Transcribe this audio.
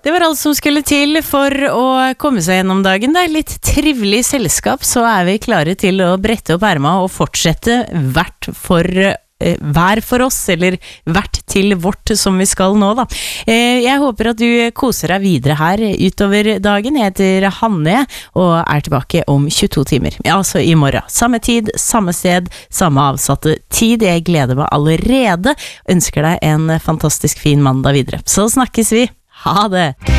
Det var alt som skulle til for å komme seg gjennom dagen. Det er litt trivelig selskap, så er vi klare til å brette opp erma og fortsette hver for oss, eller hvert til vårt som vi skal nå da. Jeg håper at du koser deg videre her utover dagen. Jeg heter Hanne og er tilbake om 22 timer. Ja, altså i morgen. Samme tid, samme sted, samme avsatte tid. Jeg gleder meg allerede. Ønsker deg en fantastisk fin mandag videre. Så snakkes vi. Ha det!